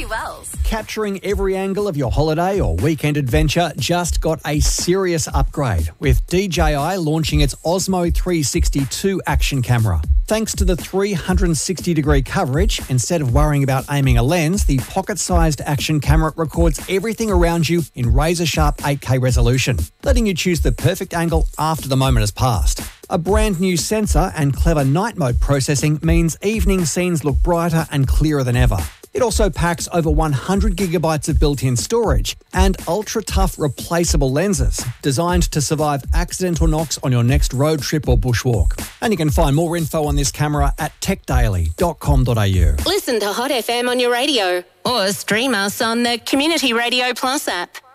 Wells. Capturing every angle of your holiday or weekend adventure just got a serious upgrade with DJI launching its Osmo 360 action camera. Thanks to the 360-degree coverage, instead of worrying about aiming a lens, the pocket-sized action camera records everything around you in razor-sharp 8K resolution, letting you choose the perfect angle after the moment has passed. A brand new sensor and clever night mode processing means evening scenes look brighter and clearer than ever. It also packs over 100 gigabytes of built-in storage and ultra-tough replaceable lenses designed to survive accidental knocks on your next road trip or bushwalk. And you can find more info on this camera at techdaily.com.au. Listen to Hot FM on your radio or stream us on the Community Radio Plus app.